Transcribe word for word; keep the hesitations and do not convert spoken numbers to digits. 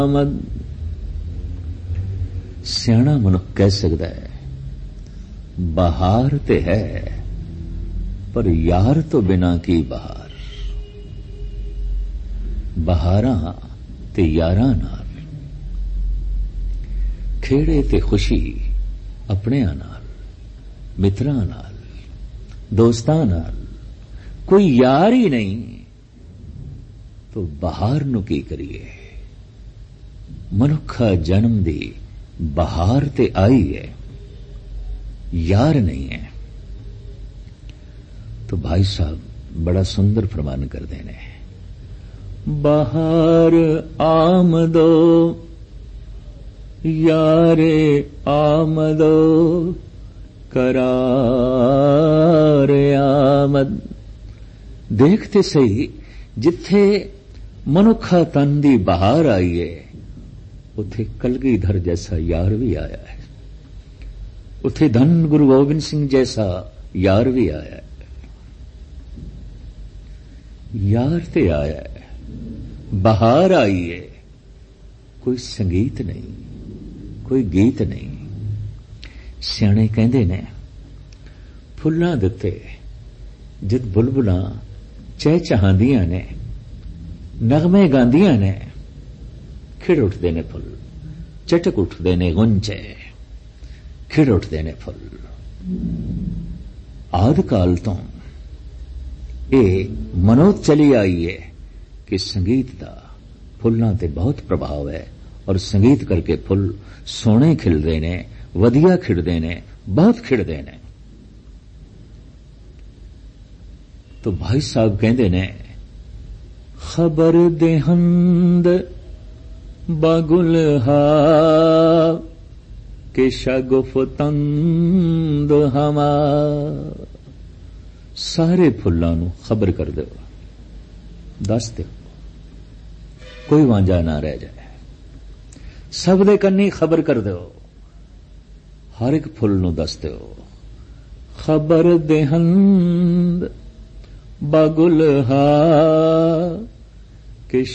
ਆਮਦ ਸਿਆਣਾ ਮਨੁੱਖ ਕਹਿ ਸਕਦਾ ਹੈ ਬਹਾਰ ਤੇ ਹੈ ਪਰ ਯਾਰ ਤੋਂ ਬਿਨਾਂ ਕੀ ਬਹਾਰ। ਬਹਾਰਾਂ ਤੇ ਯਾਰਾਂ ਨਾਲ, ਖੇੜੇ ਤੇ ਖੁਸ਼ੀ ਆਪਣਿਆਂ ਨਾਲ, ਮਿੱਤਰਾਂ ਨਾਲ, ਦੋਸਤਾਂ ਨਾਲ, ਕੋਈ ਯਾਰ ਹੀ ਨਹੀਂ ਤੋ ਬਹਾਰ ਨੂੰ ਕੀ ਕਰੀਏ। ਮਨੁੱਖਾ ਜਨਮ ਦੀ ਬਹਾਰ ਤੇ ਆਈ ਹੈ, यार नहीं है। तो भाई साहब बड़ा सुंदर फरमान कर देने, बहार आमदो यारे आमदो करार आमद। देखते सही जिथे मनुखा तन दी बहार आई है उथे कलगीधर जैसा यार भी आया है, उथे धन गुरु गोबिंद सिंह जैसा यार भी आया है। यार ते आया है, बहार आई है, कोई संगीत नहीं, कोई गीत नहीं। सियाणे कहंदे ने फुल्लां दे उत्ते जद बुलबुलां चहचहांदियां ने, नगमे गांदियां ने, खिड़ उठदे ने फुल, चटक उठदे ने गुंजे, खिड़ उठते ने फुल। आदि काल तो ये मनोत चली आई है कि संगीत का फुल्लां ते बहुत प्रभाव है और संगीत करके फुल सोहणे खिलदे ने, वधिया खिड़दे ने, बहुत खिड़दे ने। तो भाई साहब कहंदे ने खबर देहंद बगुलहा कि शगुफ्तंद हमा। सारे फुल्लां नूं खबर कर दो, दस दो, कोई वांझा ना रह जाए। सब दे कन्नी खबर कर दो, हर एक फुल नूं दस दो। खबर देहंद बगुलहा